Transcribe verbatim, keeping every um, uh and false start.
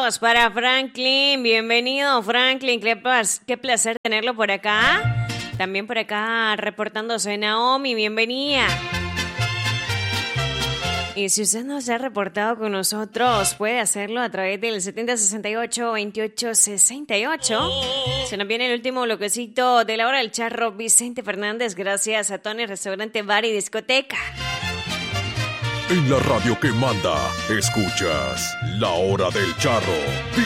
Saludos para Franklin. Bienvenido, Franklin. Qué, plas- qué placer tenerlo por acá. También por acá reportándose Naomi. Bienvenida. Y si usted no se ha reportado con nosotros, puede hacerlo a través del setenta sesenta y ocho veintiocho sesenta y ocho. Se nos viene el último bloquecito de la hora del charro Vicente Fernández. Gracias a Tony Restaurante, Bar y Discoteca. En la radio que manda, escuchas La Hora del Charro.